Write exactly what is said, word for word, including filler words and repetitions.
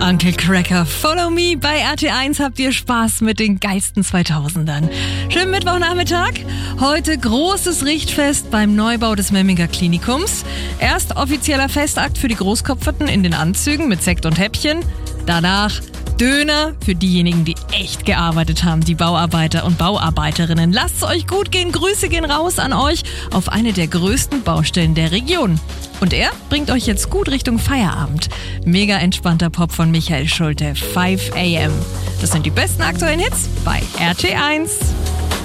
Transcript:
Uncle Cracker, follow me. Bei R T eins habt ihr Spaß mit den geilsten zweitausendern. Schönen Mittwochnachmittag. Heute großes Richtfest beim Neubau des Memminger Klinikums. Erst offizieller Festakt für die Großkopferten in den Anzügen mit Sekt und Häppchen. Danach Döner für diejenigen, die echt gearbeitet haben, die Bauarbeiter und Bauarbeiterinnen. Lasst es euch gut gehen. Grüße gehen raus an euch auf eine der größten Baustellen der Region. Und er bringt euch jetzt gut Richtung Feierabend. Mega entspannter Pop von Michael Schulte, five a m. Das sind die besten aktuellen Hits bei R T eins.